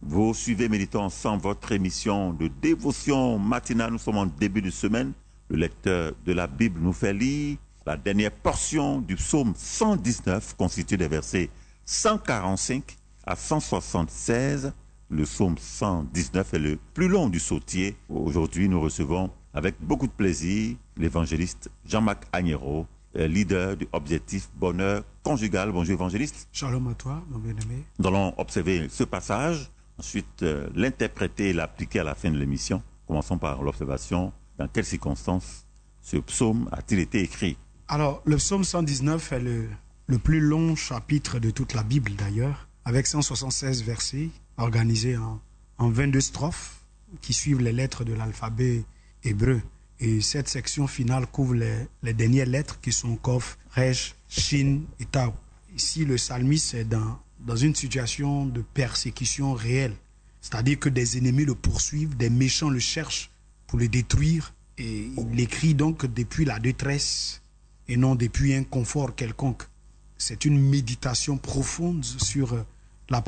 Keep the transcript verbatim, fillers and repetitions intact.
Vous suivez Méditons ensemble votre émission de dévotion matinale. Nous sommes en début de semaine. Le lecteur de la Bible nous fait lire la dernière portion du psaume cent dix-neuf, constitué des versets cent quarante-cinq à cent soixante-seize. Le psaume cent dix-neuf est le plus long du sautier. Aujourd'hui, nous recevons avec beaucoup de plaisir l'évangéliste Jean-Marc Agnero, leader du Objectif Bonheur Conjugal. Bonjour évangéliste. Shalom à toi, mon bien-aimé. Nous allons observer ce passage, ensuite euh, l'interpréter et l'appliquer à la fin de l'émission. Commençons par l'observation. Dans quelles circonstances ce psaume a-t-il été écrit? Alors, le psaume cent dix-neuf est le, le plus long chapitre de toute la Bible d'ailleurs, avec cent soixante-seize versets organisés en, en vingt-deux strophes qui suivent les lettres de l'alphabet hébreu. Et cette section finale couvre les, les dernières lettres qui sont Kof, Resh, Shin et Tau. Ici, le psalmiste est dans, dans une situation de persécution réelle. C'est-à-dire que des ennemis le poursuivent, des méchants le cherchent pour le détruire. Et il écrit donc depuis la détresse et non depuis un confort quelconque. C'est une méditation profonde sur